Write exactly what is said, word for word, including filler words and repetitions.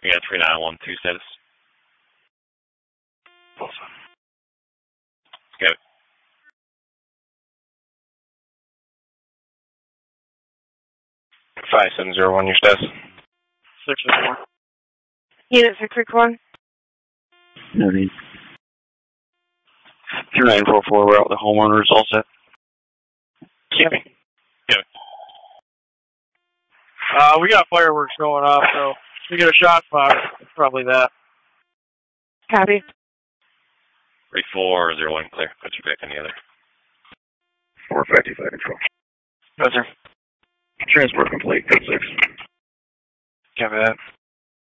We got three nine one two status. Awesome. Got it. five seven zero one, your status. six six one. Unit six six one. Noted. two nine four four, we're out. The homeowner is all set. Yep. Got it. Uh, we got fireworks going off, so if we get a shot spot, it's probably that. Copy. three four zero one clear. Put you back on the other. four five two five control. Yes, sir. Transport complete, code six. Copy that.